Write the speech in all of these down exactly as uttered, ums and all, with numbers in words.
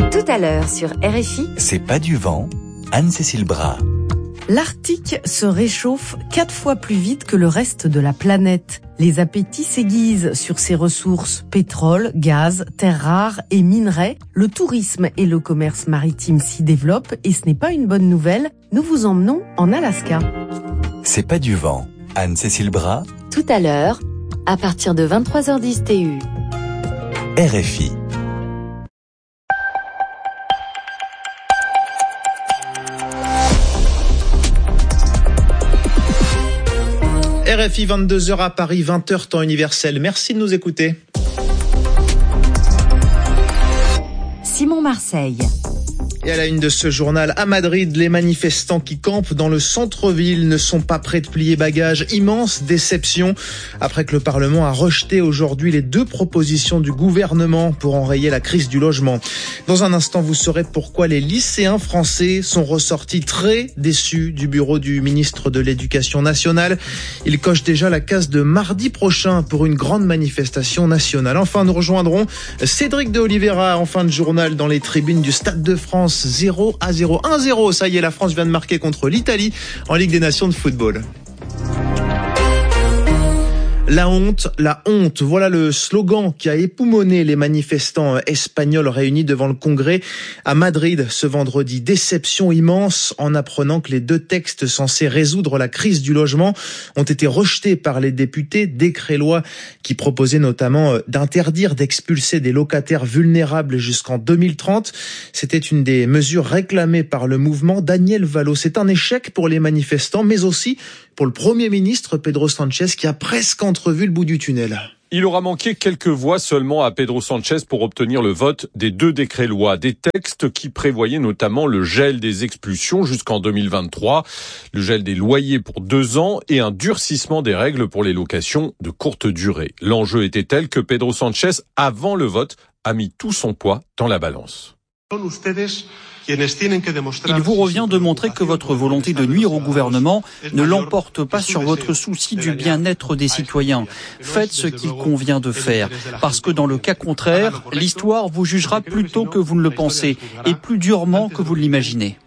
Tout à l'heure sur R F I. C'est pas du vent, Anne-Cécile Bras. L'Arctique se réchauffe quatre fois plus vite que le reste de la planète. Les appétits s'aiguisent sur ses ressources, pétrole, gaz, terres rares et minerais. Le tourisme et le commerce maritime s'y développent et ce n'est pas une bonne nouvelle. Nous vous emmenons en Alaska. C'est pas du vent, Anne-Cécile Bras. Tout à l'heure, à partir de vingt-trois heures dix T U. R F I. R F I, vingt-deux heures à Paris, vingt heures temps universel. Merci de nous écouter. Simon Marseille. Et à la une de ce journal, à Madrid, les manifestants qui campent dans le centre-ville ne sont pas prêts de plier bagages. Immense déception après que le Parlement a rejeté aujourd'hui les deux propositions du gouvernement pour enrayer la crise du logement. Dans un instant, vous saurez pourquoi les lycéens français sont ressortis très déçus du bureau du ministre de l'Éducation nationale. Ils cochent déjà la case de mardi prochain pour une grande manifestation nationale. Enfin, nous rejoindrons Cédric de Oliveira en fin de journal dans les tribunes du Stade de France. zéro à zéro, un zéro, ça y est, la France vient de marquer contre l'Italie en Ligue des Nations de football. La honte, la honte, voilà le slogan qui a époumoné les manifestants espagnols réunis devant le Congrès à Madrid ce vendredi. Déception immense en apprenant que les deux textes censés résoudre la crise du logement ont été rejetés par les députés. Décret-loi qui proposait notamment d'interdire d'expulser des locataires vulnérables jusqu'en deux mille trente. C'était une des mesures réclamées par le mouvement Daniel Valo. C'est un échec pour les manifestants, mais aussi pour le Premier ministre Pedro Sánchez qui a presque entrevu le bout du tunnel. Il aura manqué quelques voix seulement à Pedro Sánchez pour obtenir le vote des deux décrets-lois, des textes qui prévoyaient notamment le gel des expulsions jusqu'en deux mille vingt-trois, le gel des loyers pour deux ans et un durcissement des règles pour les locations de courte durée. L'enjeu était tel que Pedro Sánchez, avant le vote, a mis tout son poids dans la balance. Il vous revient de montrer que votre volonté de nuire au gouvernement ne l'emporte pas sur votre souci du bien-être des citoyens. Faites ce qu'il convient de faire, parce que dans le cas contraire, l'histoire vous jugera plus tôt que vous ne le pensez et plus durement que vous l'imaginez.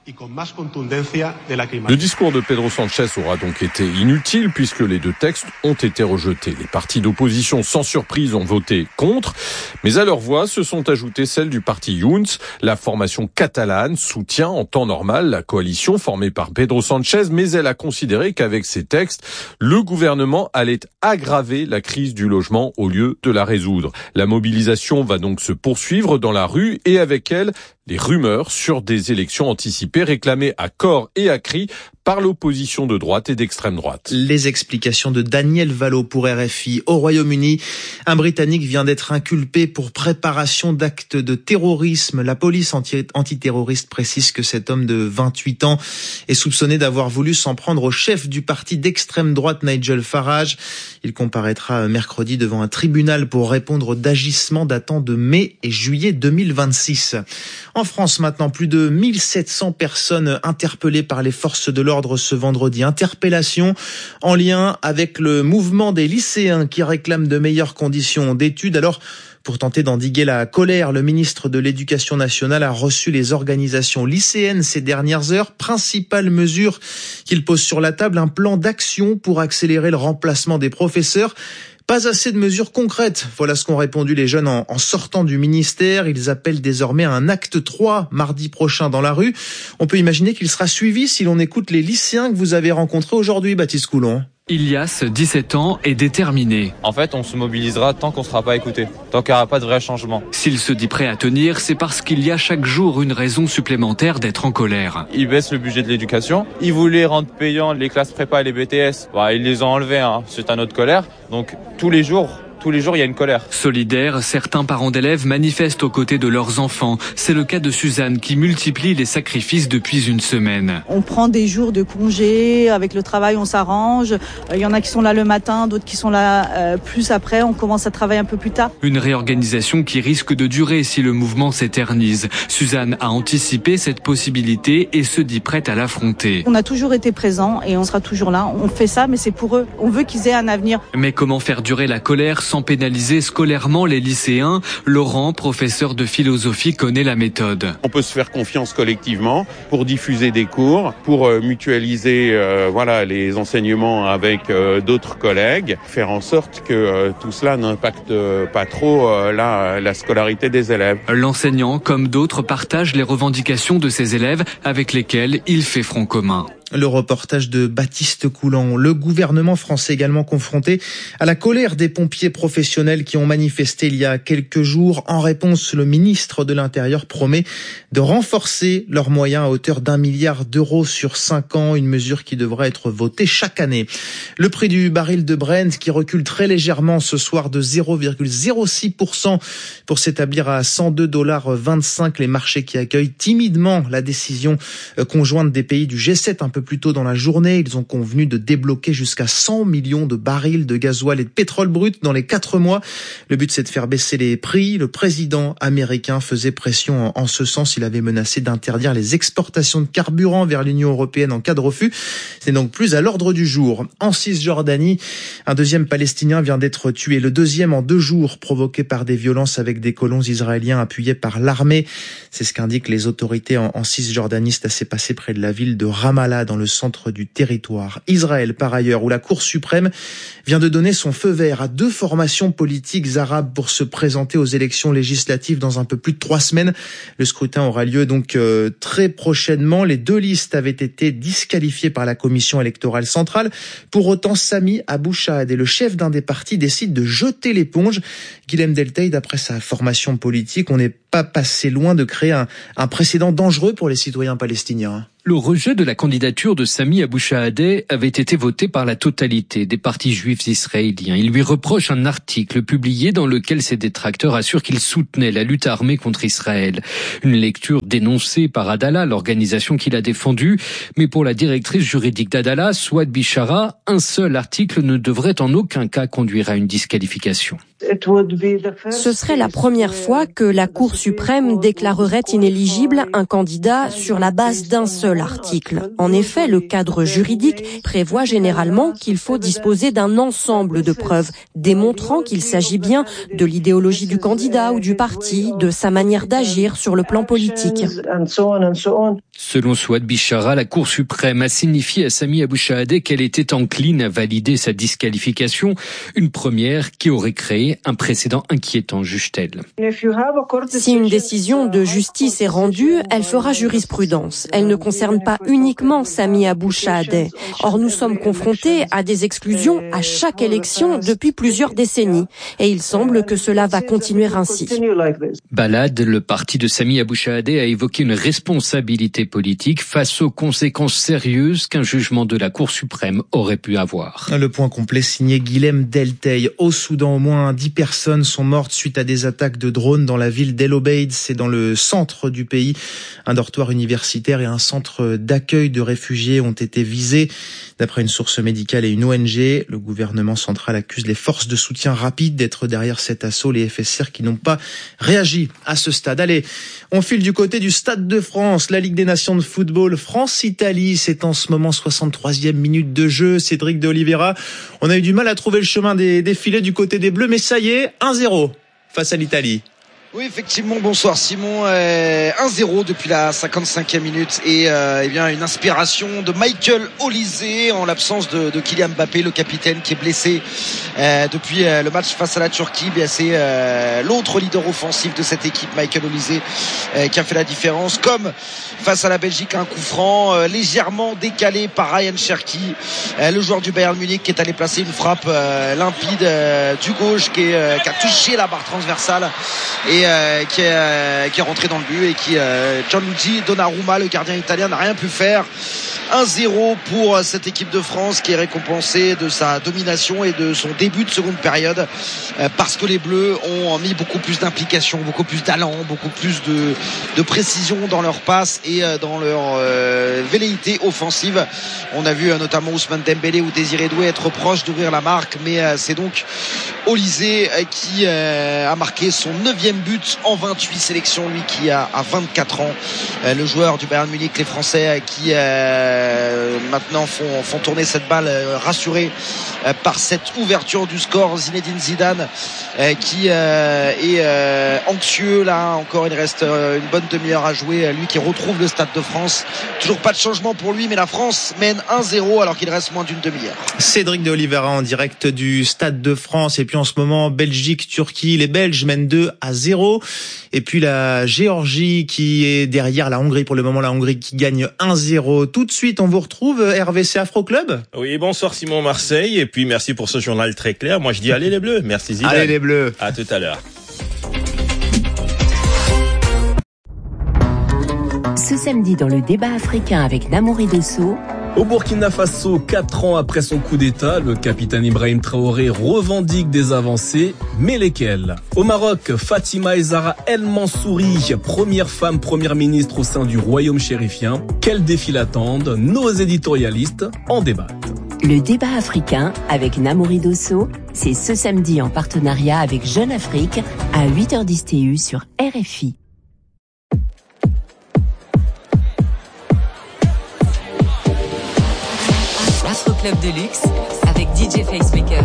Le discours de Pedro Sánchez aura donc été inutile puisque les deux textes ont été rejetés. Les partis d'opposition, sans surprise, ont voté contre, mais à leur voix se sont ajoutées celles du parti Junts. La formation catalane soutient en temps normal la coalition formée par Pedro Sánchez, mais elle a considéré qu'avec ces textes, le gouvernement allait aggraver la crise du logement au lieu de la résoudre. La mobilisation va donc se poursuivre dans la rue et avec elle, les rumeurs sur des élections anticipées réclamées à corps et à cri par l'opposition de droite et d'extrême droite. Les explications de Daniel Valo pour R F I. Au Royaume-Uni, un Britannique vient d'être inculpé pour préparation d'actes de terrorisme. La police anti- antiterroriste précise que cet homme de vingt-huit ans est soupçonné d'avoir voulu s'en prendre au chef du parti d'extrême droite Nigel Farage. Il comparaîtra mercredi devant un tribunal pour répondre d'agissements datant de mai et juillet deux mille vingt-six. En France maintenant, plus de mille sept cents personnes interpellées par les forces de l'ordre ce vendredi. Interpellation en lien avec le mouvement des lycéens qui réclament de meilleures conditions d'études. Alors, pour tenter d'endiguer la colère, le ministre de l'Éducation nationale a reçu les organisations lycéennes ces dernières heures. Principale mesure qu'il pose sur la table, un plan d'action pour accélérer le remplacement des professeurs. Pas assez de mesures concrètes. Voilà ce qu'ont répondu les jeunes en, en sortant du ministère. Ils appellent désormais à un acte trois mardi prochain dans la rue. On peut imaginer qu'il sera suivi si l'on écoute les lycéens que vous avez rencontrés aujourd'hui, Baptiste Coulon. Ilias, dix-sept ans, est déterminé. En fait, on se mobilisera tant qu'on ne sera pas écouté, tant qu'il n'y aura pas de vrai changement. S'il se dit prêt à tenir, c'est parce qu'il y a chaque jour une raison supplémentaire d'être en colère. Ils baissent le budget de l'éducation. Ils voulaient rendre payants les classes prépa et les B T S. Bah, ils les ont enlevés, hein. C'est à notre colère. Donc, tous les jours... Tous les jours, il y a une colère. Solidaires, certains parents d'élèves manifestent aux côtés de leurs enfants. C'est le cas de Suzanne qui multiplie les sacrifices depuis une semaine. On prend des jours de congé, avec le travail on s'arrange. Il y en a qui sont là le matin, d'autres qui sont là euh, plus après. On commence à travailler un peu plus tard. Une réorganisation qui risque de durer si le mouvement s'éternise. Suzanne a anticipé cette possibilité et se dit prête à l'affronter. On a toujours été présents et on sera toujours là. On fait ça, mais c'est pour eux. On veut qu'ils aient un avenir. Mais comment faire durer la colère sans pénaliser scolairement les lycéens. Laurent, professeur de philosophie, connaît la méthode. On peut se faire confiance collectivement pour diffuser des cours, pour euh, mutualiser euh, voilà les enseignements avec euh, d'autres collègues, faire en sorte que euh, tout cela n'impacte euh, pas trop euh, la, la scolarité des élèves. L'enseignant, comme d'autres, partage les revendications de ses élèves avec lesquels il fait front commun. Le reportage de Baptiste Coulant. Le gouvernement français également confronté à la colère des pompiers professionnels qui ont manifesté il y a quelques jours. En réponse, le ministre de l'Intérieur promet de renforcer leurs moyens à hauteur d'un milliard d'euros sur cinq ans, une mesure qui devra être votée chaque année. Le prix du baril de Brent qui recule très légèrement ce soir de zéro virgule zéro six pour cent pour s'établir à cent deux dollars vingt-cinq. Les marchés qui accueillent timidement la décision conjointe des pays du G sept un peu plus tôt dans la journée. Ils ont convenu de débloquer jusqu'à cent millions de barils de gasoil et de pétrole brut dans les quatre mois. Le but, c'est de faire baisser les prix. Le président américain faisait pression en ce sens. Il avait menacé d'interdire les exportations de carburant vers l'Union européenne en cas de refus. C'est donc plus à l'ordre du jour. En Cisjordanie, un deuxième Palestinien vient d'être tué. Le deuxième en deux jours, provoqué par des violences avec des colons israéliens appuyés par l'armée. C'est ce qu'indiquent les autorités en, en Cisjordanie. Ça s'est passé près de la ville de Ramallah, dans le centre du territoire. Israël, par ailleurs, où la Cour suprême vient de donner son feu vert à deux formations politiques arabes pour se présenter aux élections législatives dans un peu plus de trois semaines. Le scrutin aura lieu donc euh, très prochainement. Les deux listes avaient été disqualifiées par la commission électorale centrale. Pour autant, Sami Abou Shahadeh, le chef d'un des partis, décide de jeter l'éponge. Guilhem Deltey, d'après sa formation politique, on n'est pas passé loin de créer un, un précédent dangereux pour les citoyens palestiniens. Le rejet de la candidature de Sami Abou Shahadeh avait été voté par la totalité des partis juifs israéliens. Il lui reproche un article publié dans lequel ses détracteurs assurent qu'il soutenait la lutte armée contre Israël. Une lecture dénoncée par Adala, l'organisation qu'il a défendue. Mais pour la directrice juridique d'Adala, Souad Bishara, un seul article ne devrait en aucun cas conduire à une disqualification. Ce serait la première fois que la Cour suprême déclarerait inéligible un candidat sur la base d'un seul article. En effet, le cadre juridique prévoit généralement qu'il faut disposer d'un ensemble de preuves démontrant qu'il s'agit bien de l'idéologie du candidat ou du parti, de sa manière d'agir sur le plan politique. Selon Souad Bishara, la Cour suprême a signifié à Sami Abou Shahadeh qu'elle était encline à valider sa disqualification, une première qui aurait créé un précédent inquiétant, juge-t-elle. Si une décision de justice est rendue, elle fera jurisprudence. Elle ne concerne pas uniquement Sami Abou Shahadeh. Or, nous sommes confrontés à des exclusions à chaque élection depuis plusieurs décennies. Et il semble que cela va continuer ainsi. Balad, le parti de Sami Abou Shahadeh, a évoqué une responsabilité politique face aux conséquences sérieuses qu'un jugement de la Cour suprême aurait pu avoir. Le point complet signé Guilhem Deltey. Au Soudan, au moins dix personnes sont mortes suite à des attaques de drones dans la ville d'El Obeid. C'est dans le centre du pays. Un dortoir universitaire et un centre d'accueil de réfugiés ont été visés. D'après une source médicale et une O N G, le gouvernement central accuse les forces de soutien rapide d'être derrière cet assaut. Les F S R qui n'ont pas réagi à ce stade. Allez, on file du côté du Stade de France. La Ligue des Nations de football, France-Italie, c'est en ce moment soixante-troisième minute de jeu. Cédric de Oliveira, on a eu du mal à trouver le chemin des, des filets du côté des Bleus, mais ça y est, un zéro face à l'Italie. Oui, effectivement, bonsoir Simon. Euh, un zéro depuis la cinquante-cinquième minute et euh, eh bien une inspiration de Michael Olise en l'absence de, de Kylian Mbappé, le capitaine qui est blessé euh, depuis euh, le match face à la Turquie. Bien, c'est euh, l'autre leader offensif de cette équipe, Michael Olise, euh, qui a fait la différence. Comme face à la Belgique, un coup franc euh, légèrement décalé par Ryan Cherki, euh, le joueur du Bayern Munich, qui est allé placer une frappe euh, limpide euh, du gauche qui, est, euh, qui a touché la barre transversale et Euh, qui, est, euh, qui est rentré dans le but et qui euh, Gianluigi Donnarumma, le gardien italien, n'a rien pu faire. un zéro pour cette équipe de France qui est récompensée de sa domination et de son début de seconde période euh, parce que les Bleus ont mis beaucoup plus d'implication, beaucoup plus d'allant, beaucoup plus de, de précision dans leur passe et euh, dans leur euh, velléité offensive. On a vu euh, notamment Ousmane Dembélé ou Désiré Doué être proche d'ouvrir la marque, mais euh, c'est donc Olise euh, qui euh, a marqué son neuvième but buts en vingt-huit sélections, lui qui a, a vingt-quatre ans. Euh, le joueur du Bayern Munich, les Français qui euh, maintenant font, font tourner cette balle, euh, rassurés euh, par cette ouverture du score. Zinedine Zidane euh, qui euh, est euh, anxieux là, encore il reste euh, une bonne demi-heure à jouer, lui qui retrouve le Stade de France. Toujours pas de changement pour lui, mais la France mène un zéro alors qu'il reste moins d'une demi-heure. Cédric de Oliveira en direct du Stade de France. Et puis en ce moment, Belgique, Turquie, les Belges mènent deux à zéro. Et puis la Géorgie qui est derrière la Hongrie. Pour le moment, la Hongrie qui gagne un zéro. Tout de suite, on vous retrouve R V C Afro Club. Oui, bonsoir Simon Marseille. Et puis merci pour ce journal très clair. Moi, je dis allez les Bleus. Merci Zidane. Allez les Bleus. À tout à l'heure. Ce samedi dans le débat africain avec Namouri Dosso. Au Burkina Faso, quatre ans après son coup d'État, le capitaine Ibrahim Traoré revendique des avancées, mais lesquelles? Au Maroc, Fatima Zahra El Mansouri, première femme première ministre au sein du royaume chérifien. Quels défis l'attendent? Nos éditorialistes en débattent. Le débat africain avec Namouri Dosso, c'est ce samedi en partenariat avec Jeune Afrique à huit heures dix T U sur R F I. Afro Club de luxe avec D J Facemaker.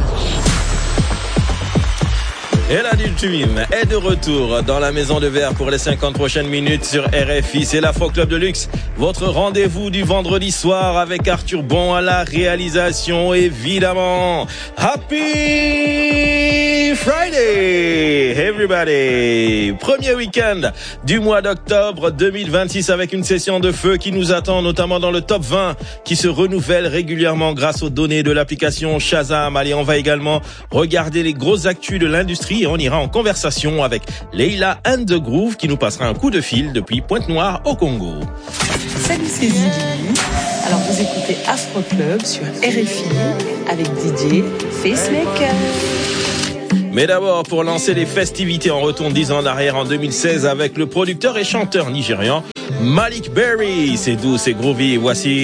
Et la du Twim est de retour dans la maison de verre pour les cinquante prochaines minutes sur R F I. C'est l'Afro Club de luxe, votre rendez-vous du vendredi soir avec Arthur Bon à la réalisation, évidemment. Happy Friday, everybody! Premier week-end du mois d'octobre deux mille vingt-six avec une session de feu qui nous attend, notamment dans le top vingt qui se renouvelle régulièrement grâce aux données de l'application Shazam. Allez, on va également regarder les grosses actus de l'industrie et on ira en conversation avec Leila and the Groove qui nous passera un coup de fil depuis Pointe-Noire au Congo. Salut, c'est Ziggy. Alors vous écoutez Afro Club sur R F I avec D J Facemaker. Mais d'abord, pour lancer les festivités, on retourne dix ans en arrière en deux mille seize avec le producteur et chanteur nigérian Malik Berry. C'est doux, c'est groovy. Voici